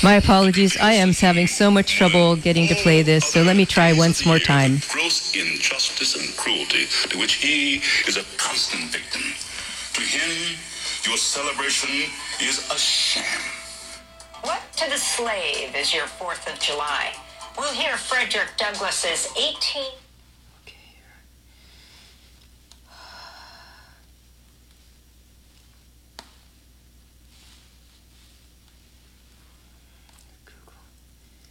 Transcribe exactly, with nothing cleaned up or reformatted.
My apologies. I am having so much trouble getting to play this, so let me try once more time. Gross injustice and cruelty to which he is a constant victim. To him, your celebration is a sham. What to the slave is your fourth of July? We'll hear Frederick Douglass's eighteen